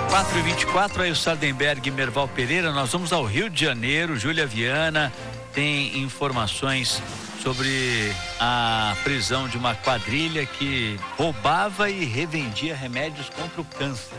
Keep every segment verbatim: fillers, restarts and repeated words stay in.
quatro e vinte e quatro, aí o Sardenberg e Merval Pereira. Nós vamos ao Rio de Janeiro. Júlia Viana tem informações sobre a prisão de uma quadrilha que roubava e revendia remédios contra o câncer.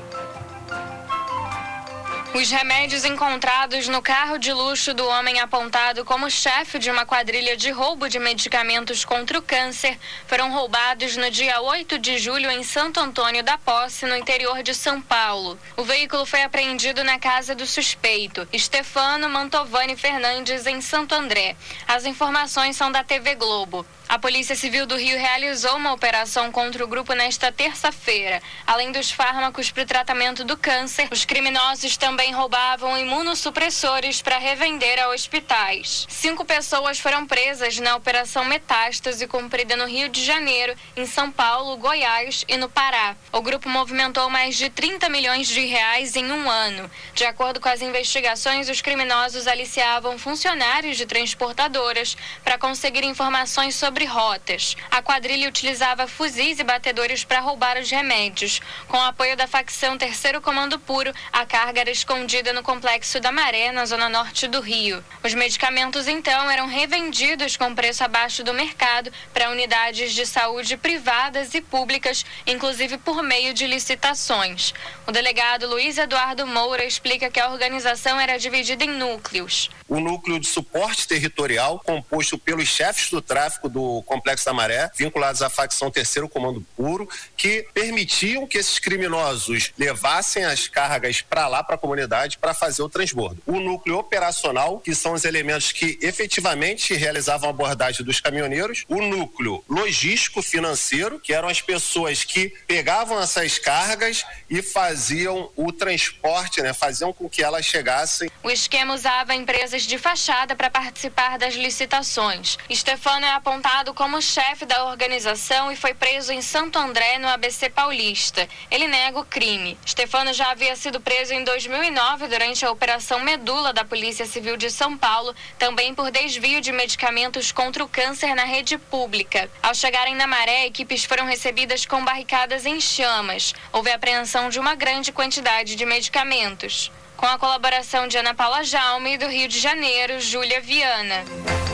Os remédios encontrados no carro de luxo do homem apontado como chefe de uma quadrilha de roubo de medicamentos contra o câncer foram roubados no dia oito de julho em Santo Antônio da Posse, no interior de São Paulo. O veículo foi apreendido na casa do suspeito, Stefano Mantovani Fernandes, em Santo André. As informações são da T V Globo. A Polícia Civil do Rio realizou uma operação contra o grupo nesta terça-feira. Além dos fármacos para o tratamento do câncer, os criminosos também roubavam imunossupressores para revender a hospitais. Cinco pessoas foram presas na Operação Metástase, cumprida no Rio de Janeiro, em São Paulo, Goiás e no Pará. O grupo movimentou mais de trinta milhões de reais em um ano. De acordo com as investigações, os criminosos aliciavam funcionários de transportadoras para conseguir informações sobre rotas. A quadrilha utilizava fuzis e batedores para roubar os remédios. Com o apoio da facção Terceiro Comando Puro, a carga era escondida no Complexo da Maré, na zona norte do Rio. Os medicamentos, então, eram revendidos com preço abaixo do mercado para unidades de saúde privadas e públicas, inclusive por meio de licitações. O delegado Luiz Eduardo Moura explica que a organização era dividida em núcleos. O núcleo de suporte territorial, composto pelos chefes do tráfico do Complexo da Maré, vinculados à facção Terceiro Comando Puro, que permitiam que esses criminosos levassem as cargas para lá, para a comunidade, para fazer o transbordo. O núcleo operacional, que são os elementos que efetivamente realizavam a abordagem dos caminhoneiros. O núcleo logístico financeiro, que eram as pessoas que pegavam essas cargas e faziam o transporte, né, faziam com que elas chegassem. O esquema usava empresas de fachada para participar das licitações. Stefano é apontado como chefe da organização e foi preso em Santo André, no A B C Paulista. Ele nega o crime. Stefano já havia sido preso em dois mil e nove durante a Operação Medula da Polícia Civil de São Paulo, também por desvio de medicamentos contra o câncer na rede pública. Ao chegarem na Maré, equipes foram recebidas com barricadas em chamas. Houve apreensão de uma grande quantidade de medicamentos. Com a colaboração de Ana Paula Jaume, do Rio de Janeiro, Júlia Viana.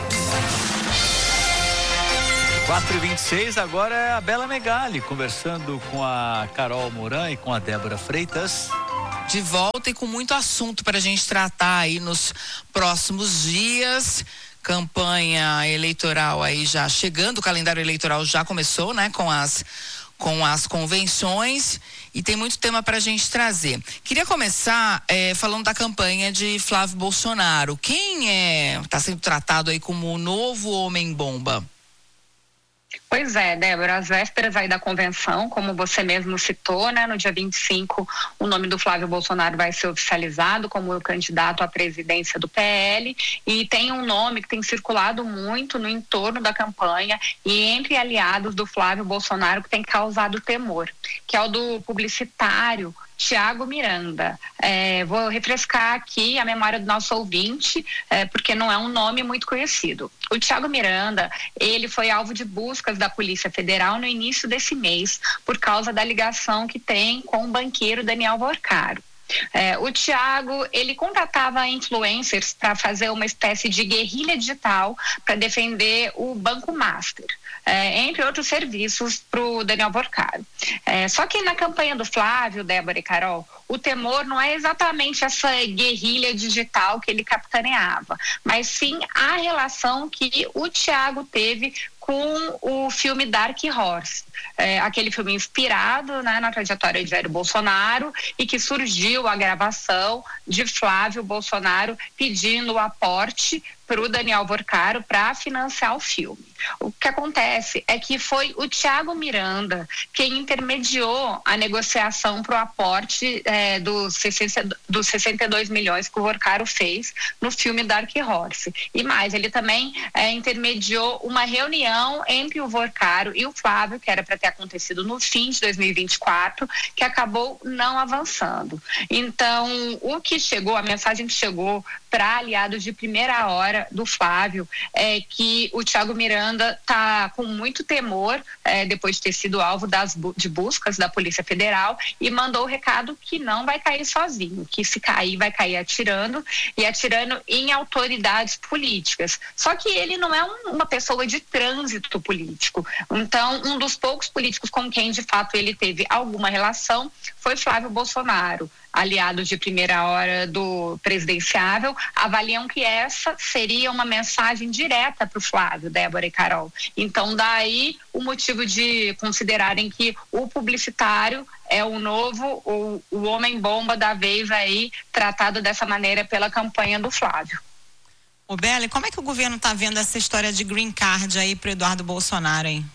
quatro e vinte e seis, agora é a Bela Megali conversando com a Carol Moran e com a Débora Freitas. De volta e com muito assunto para a gente tratar aí nos próximos dias. Campanha eleitoral aí já chegando, o calendário eleitoral já começou, né, com as, com as convenções, e tem muito tema para a gente trazer. Queria começar é, falando da campanha de Flávio Bolsonaro. Quem é, está sendo tratado aí como o novo homem-bomba? Pois é, Débora, às vésperas aí da convenção, como você mesmo citou, né, no dia vinte e cinco, o nome do Flávio Bolsonaro vai ser oficializado como candidato à presidência do P L, e tem um nome que tem circulado muito no entorno da campanha e entre aliados do Flávio Bolsonaro que tem causado temor, que é o do publicitário Tiago Miranda. É, vou refrescar aqui a memória do nosso ouvinte, é, porque não é um nome muito conhecido. O Tiago Miranda, ele foi alvo de buscas da Polícia Federal no início desse mês, por causa da ligação que tem com o banqueiro Daniel Vorcaro. É, o Tiago, ele contratava influencers para fazer uma espécie de guerrilha digital para defender o Banco Master, é, entre outros serviços para o Daniel Vorcaro. É, só que na campanha do Flávio, Débora e Carol, o temor não é exatamente essa guerrilha digital que ele capitaneava, mas sim a relação que o Tiago teve com o filme Dark Horse, é, aquele filme inspirado, né, na trajetória de Jair Bolsonaro, e que surgiu a gravação de Flávio Bolsonaro pedindo o aporte para o Daniel Vorcaro para financiar o filme. O que acontece é que foi o Tiago Miranda quem intermediou a negociação para o aporte é, dos, sessenta, dos sessenta e dois milhões que o Vorcaro fez no filme Dark Horse. E mais, ele também é, intermediou uma reunião entre o Vorcaro e o Flávio, que era para ter acontecido no fim de dois mil e vinte e quatro, que acabou não avançando. Então, o que chegou, a mensagem que chegou para aliados de primeira hora do Flávio, é que o Thiago Miranda está com muito temor, é, depois de ter sido alvo das, de buscas da Polícia Federal, e mandou o recado que não vai cair sozinho, que se cair vai cair atirando, e atirando em autoridades políticas. Só que ele não é um, uma pessoa de trânsito político. Então, um dos poucos políticos com quem de fato ele teve alguma relação foi Flávio Bolsonaro. Aliados de primeira hora do presidenciável avaliam que essa seria uma mensagem direta para o Flávio, Débora e Carol. Então, daí o motivo de considerarem que o publicitário é o novo, o, o homem-bomba da vez aí, tratado dessa maneira pela campanha do Flávio. Ô Bela, como é que o governo está vendo essa história de green card aí para Eduardo Bolsonaro, hein?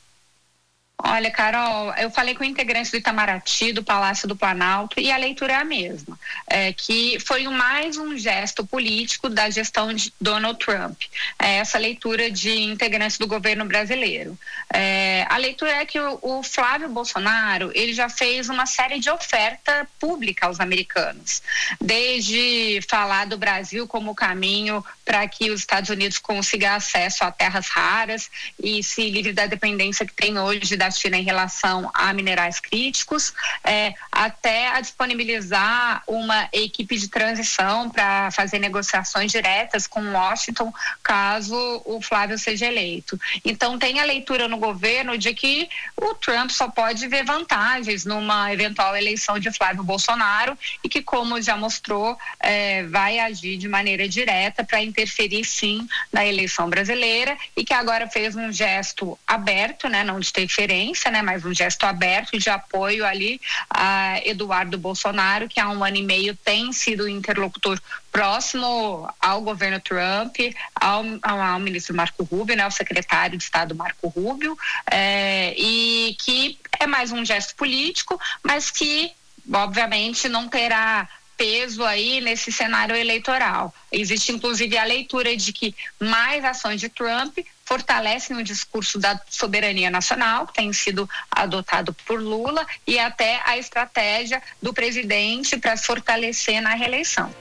Olha, Carol, eu falei com integrantes do Itamaraty, do Palácio do Planalto, e a leitura é a mesma, é, que foi mais um gesto político da gestão de Donald Trump, é, essa leitura de integrantes do governo brasileiro. É, a leitura é que o, o Flávio Bolsonaro, ele já fez uma série de oferta pública aos americanos, desde falar do Brasil como caminho para que os Estados Unidos consigam acesso a terras raras e se livre da dependência que tem hoje da China em relação a minerais críticos, é, até a disponibilizar uma equipe de transição para fazer negociações diretas com Washington, caso o Flávio seja eleito. Então, tem a leitura no governo de que o Trump só pode ver vantagens numa eventual eleição de Flávio Bolsonaro e que, como já mostrou, é, vai agir de maneira direta para interferir, sim, na eleição brasileira, e que agora fez um gesto aberto, né, não de interferência, né, mas um gesto aberto de apoio ali a Eduardo Bolsonaro, que há um ano e meio tem sido interlocutor próximo ao governo Trump, ao, ao, ao ministro Marco Rubio, né, ao secretário de Estado Marco Rubio, é, e que é mais um gesto político, mas que, obviamente, não terá peso aí nesse cenário eleitoral. Existe, inclusive, a leitura de que mais ações de Trump fortalecem o discurso da soberania nacional, que tem sido adotado por Lula, e até a estratégia do presidente para se fortalecer na reeleição.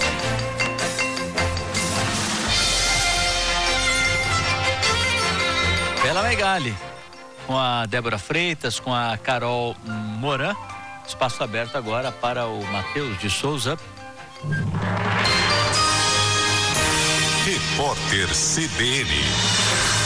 Bela Megali, com a Débora Freitas, com a Carol Moran. Espaço aberto agora para o Matheus de Souza. Repórter C B N.